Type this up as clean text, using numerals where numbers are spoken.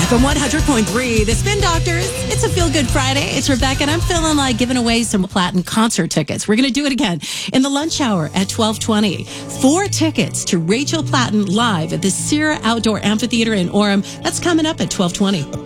From 100.3, the Spin Doctors. It's a feel-good Friday. It's Rebecca, and I'm feeling like giving away some Platten concert tickets. We're going to do it again in the lunch hour at 12:20. 4 tickets to Rachel Platten live at the Sierra Outdoor Amphitheater in Orem. That's coming up at 12:20.